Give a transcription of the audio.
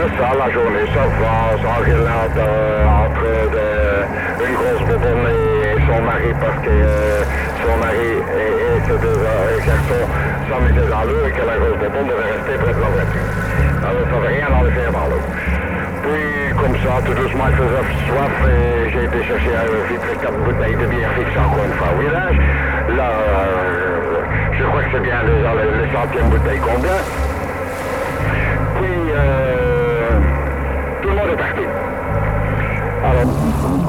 ça, la journée, ça va, sans guirlande une grosse bobonne et son mari, parce que son mari était des garçons sans mettre dans l'eau et que la grosse bobonne devait rester près de la voiture. Alors ça ne fait rien enlever dans l'eau. Puis, comme ça, tout doucement, il faisait soif et j'ai été chercher vite les 4 bouteilles de bière fixe encore une fois au village. Là, je crois que c'est bien les centièmes bouteilles qu'on boit. Puis, tout le monde est parti. Alors,